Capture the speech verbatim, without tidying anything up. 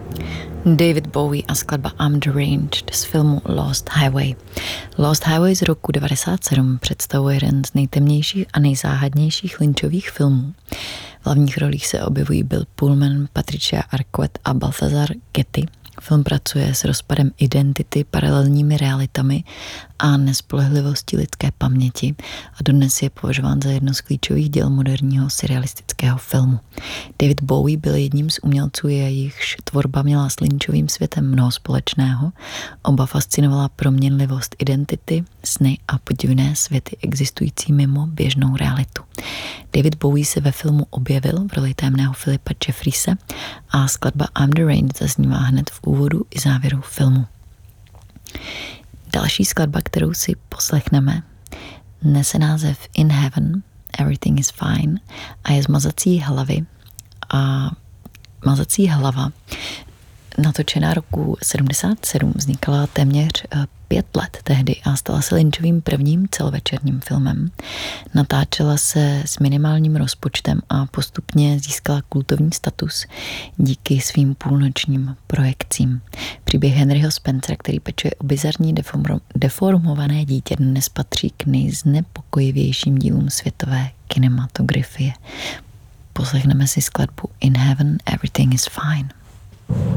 David Bowie a skladba I'm Deranged z filmu Lost Highway. Lost Highway z roku devadesát sedm představuje jeden z nejtemnějších a nejzáhadnějších Lynchových filmů. V hlavních rolích se objevují Bill Pullman, Patricia Arquette a Balthazar Getty. Film pracuje s rozpadem identity, paralelními realitami a nespolehlivostí lidské paměti a dodnes je považován za jedno z klíčových děl moderního surrealistického filmu. David Bowie byl jedním z umělců, jejichž tvorba měla s Lynchovým světem mnoho společného. Oba fascinovala proměnlivost identity, sny a podivné světy existující mimo běžnou realitu. David Bowie se ve filmu objevil v roli tajemného Philippa Jeffriese a skladba I'm Deranged zaznívá hned v úvodu i závěru filmu. Další skladba, kterou si poslechneme, nese název In Heaven, Everything is Fine a je z Mazací hlavy. A Mazací hlava, natočená roku sedmdesát sedm, vznikala téměř pět let tehdy a stala se Lynchovým prvním celovečerním filmem. Natáčela se s minimálním rozpočtem a postupně získala kultovní status díky svým půlnočním projekcím. Příběh Henryho Spencera, který pečuje o bizarní deformované dítě, dnes patří k nejznepokojivějším dílům světové kinematografie. Poslechneme si skladbu In Heaven, Everything is Fine.